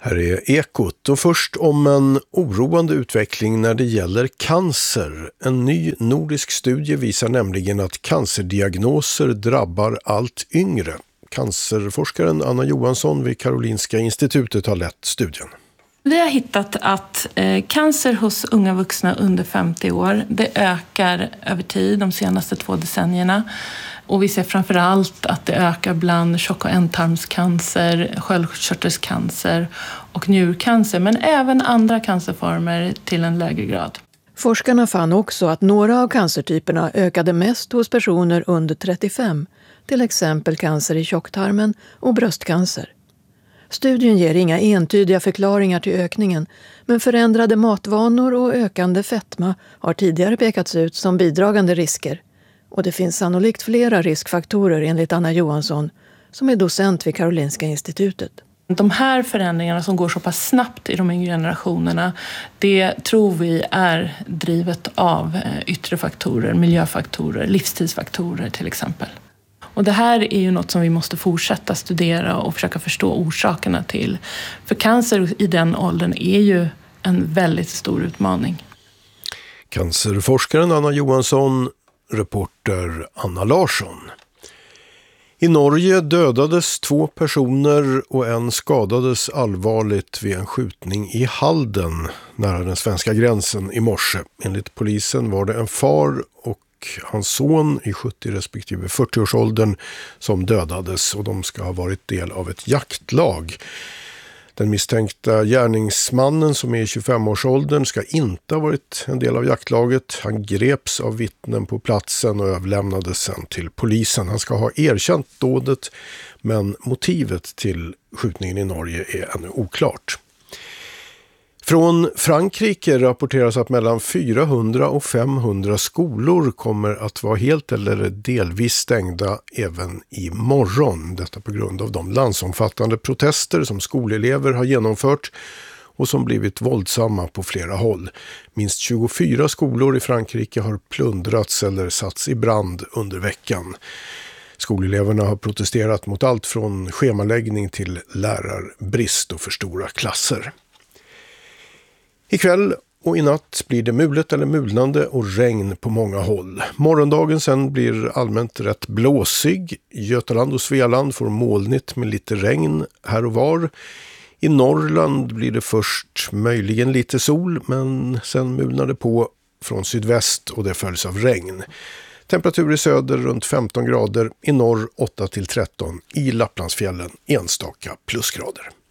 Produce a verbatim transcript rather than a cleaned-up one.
Här är Ekot och först om en oroande utveckling när det gäller cancer. En ny nordisk studie visar nämligen att cancerdiagnoser drabbar allt yngre. Cancerforskaren Anna Johansson vid Karolinska institutet har lett studien. Vi har hittat att eh, cancer hos unga vuxna under femtio år, det ökar över tid de senaste två decennierna. Och vi ser framförallt att det ökar bland tjock- och ändtarmscancer, sköldkörtelcancer och njurcancer, men även andra cancerformer till en lägre grad. Forskarna fann också att några av cancertyperna ökade mest hos personer under trettiofem, till exempel cancer i tjocktarmen och bröstcancer. Studien ger inga entydiga förklaringar till ökningen, men förändrade matvanor och ökande fetma har tidigare pekats ut som bidragande risker. Och det finns sannolikt flera riskfaktorer enligt Anna Johansson, som är docent vid Karolinska institutet. De här förändringarna som går så pass snabbt i de yngre generationerna, det tror vi är drivet av yttre faktorer, miljöfaktorer, livstidsfaktorer till exempel. Och det här är ju något som vi måste fortsätta studera och försöka förstå orsakerna till. För cancer i den åldern är ju en väldigt stor utmaning. Cancerforskaren Anna Johansson, reporter Anna Larsson. I Norge dödades två personer och en skadades allvarligt vid en skjutning i Halden nära den svenska gränsen i morse. Enligt polisen var det en far och hans son i sjuttio respektive fyrtio-årsåldern som dödades och de ska ha varit del av ett jaktlag. Den misstänkta gärningsmannen som är i tjugofem-årsåldern ska inte ha varit en del av jaktlaget. Han greps av vittnen på platsen och överlämnades sen till polisen. Han ska ha erkänt dådet, men motivet till skjutningen i Norge är ännu oklart. Från Frankrike rapporteras att mellan fyrahundra och femhundra skolor kommer att vara helt eller delvis stängda även i morgon. Detta på grund av de landsomfattande protester som skolelever har genomfört och som blivit våldsamma på flera håll. Minst tjugofyra skolor i Frankrike har plundrats eller satts i brand under veckan. Skoleleverna har protesterat mot allt från schemaläggning till lärarbrist och för stora klasser. Ikväll och i natt blir det mulet eller mulnande och regn på många håll. Morgondagen sen blir allmänt rätt blåsig. Götaland och Svealand får molnigt med lite regn här och var. I Norrland blir det först möjligen lite sol, men sen mulnar det på från sydväst och det följs av regn. Temperatur i söder runt femton grader, i norr åtta till tretton, i Lapplandsfjällen enstaka plusgrader.